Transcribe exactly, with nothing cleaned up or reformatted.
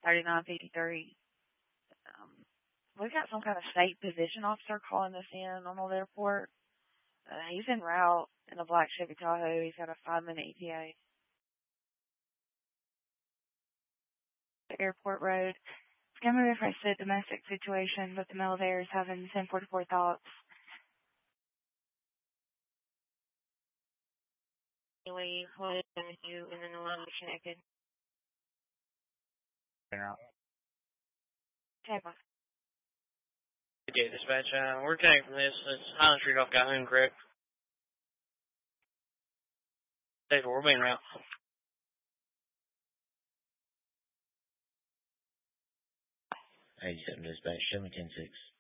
thirty-nine fifty-three. Um, we've got some kind of state position officer calling us in on the airport. Uh, he's en route in a black Chevy Tahoe. He's got a five-minute E T A. Airport Road. It's going to be reference to a domestic situation, but the male there is having ten forty-four thoughts. Anyway, what is with you, and then the line is connected. Okay, bye. Okay, dispatch, uh, we're connecting this. It's Highland Street off Calhoun, correct? David, we're being route. eighty-seven dispatch, show me ten six.